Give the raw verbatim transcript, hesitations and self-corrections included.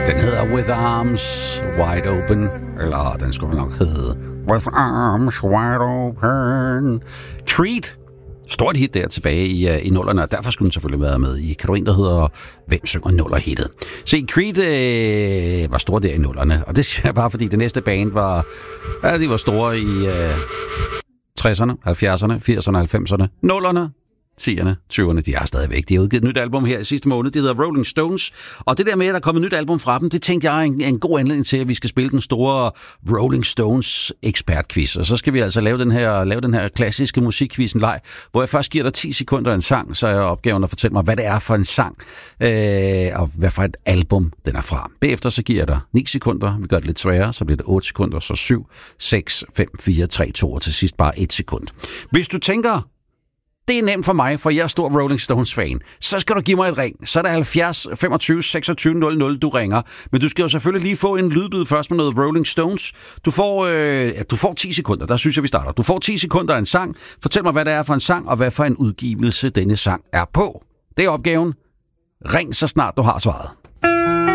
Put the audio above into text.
Den hedder With Arms Wide Open, eller den skulle nok hedde With Arms Wide Open. Creed. Stort hit der tilbage i, uh, i nullerne, og derfor skulle den selvfølgelig være med i kategorien, der hedder Hvem synger nuller-hittet. Se, Creed øh, var stor der i nullerne, og det siger jeg bare, fordi det næste band var, ja, de var store i øh, tresserne, halvfjerdserne, firserne, halvfemserne, nullerne, tierne, tyverne, de er stadigvæk. De har udgivet et nyt album her i sidste måned, det hedder Rolling Stones, og det der med, at der er kommet et nyt album fra dem, det tænkte jeg er en, en god anledning til, at vi skal spille den store Rolling Stones ekspertquiz, og så skal vi altså lave den her, lave den her klassiske musikquizzen leg, hvor jeg først giver dig ti sekunder en sang, så er opgaven at fortælle mig, hvad det er for en sang, øh, og hvad for et album den er fra. Bagefter så giver jeg dig ni sekunder, vi gør det lidt sværere, så bliver det otte sekunder, så syv, seks, fem, fire, tre, to, og til sidst bare et sekund. Hvis du tænker, det er nemt for mig, for jeg er stor Rolling Stones-fan. Så skal du give mig et ring. Så er det halvfjerds femogtyve seksogtyve nul nul, du ringer. Men du skal jo selvfølgelig lige få en lydbid først med noget Rolling Stones. Du får, øh, ja, du får ti sekunder, der synes jeg, vi starter. Du får ti sekunder af en sang. Fortæl mig, hvad det er for en sang, og hvad for en udgivelse denne sang er på. Det er opgaven. Ring så snart du har svaret.